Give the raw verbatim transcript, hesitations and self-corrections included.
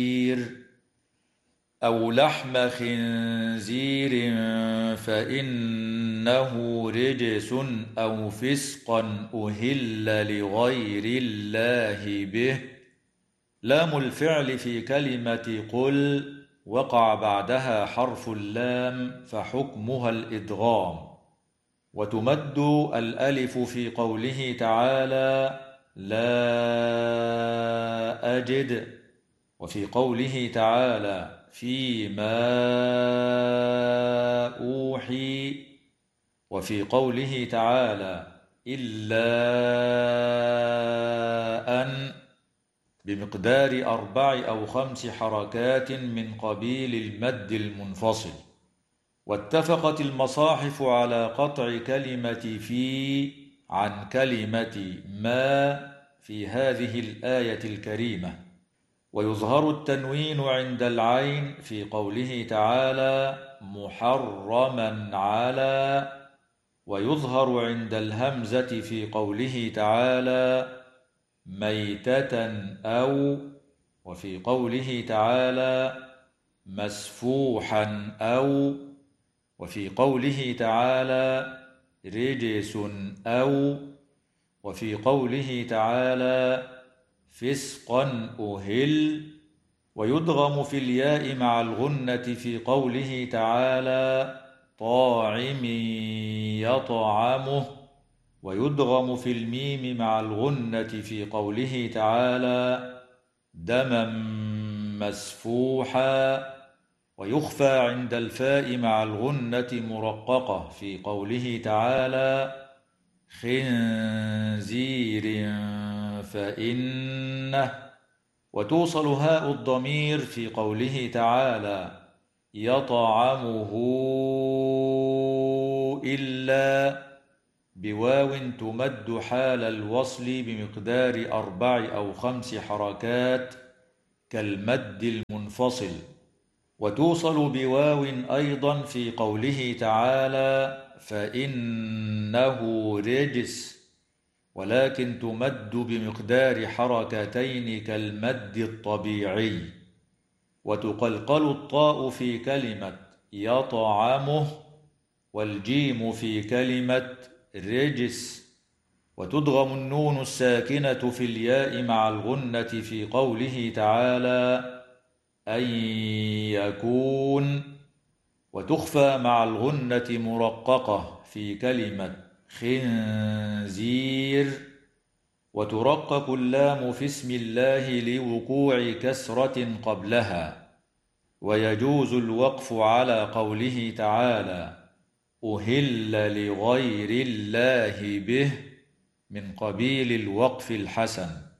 أو لحم خنزير فإنه رجس أو فسقا أهل لغير الله به. لام الفعل في كلمة قل وقع بعدها حرف اللام فحكمها الإدغام، وتمد الألف في قوله تعالى لا أجد، وفي قوله تعالى فيما أوحي، وفي قوله تعالى إلا أن، بمقدار أربع أو خمس حركات من قبيل المد المنفصل. واتفقت المصاحف على قطع كلمة في عن كلمة ما في هذه الآية الكريمة، ويظهر التنوين عند العين في قوله تعالى محرما على، ويظهر عند الهمزة في قوله تعالى ميتة أو، وفي قوله تعالى مسفوحا أو، وفي قوله تعالى رجس أو، وفي قوله تعالى فسقا أهل. ويدغم في الياء مع الغنة في قوله تعالى طاعم يطعمه، ويدغم في الميم مع الغنة في قوله تعالى دما مسفوحا، ويخفى عند الفاء مع الغنة مرققة في قوله تعالى خنزير فإنه، وتوصل هاء الضمير في قوله تعالى يطعمه إلا، بواو تمد حال الوصل بمقدار أربع أو خمس حركات كالمد المنفصل. وتوصل بواو أيضا في قوله تعالى فإنه رجس، ولكن تمد بمقدار حركتين كالمد الطبيعي. وتقلقل الطاء في كلمة يطعمه، والجيم في كلمة رجس. وتدغم النون الساكنة في الياء مع الغنة في قوله تعالى أن يكون، وتخفى مع الغنة مرققة في كلمة خنزير. وترقق اللام في اسم الله لوقوع كسرة قبلها. ويجوز الوقف على قوله تعالى أهل لغير الله به من قبيل الوقف الحسن.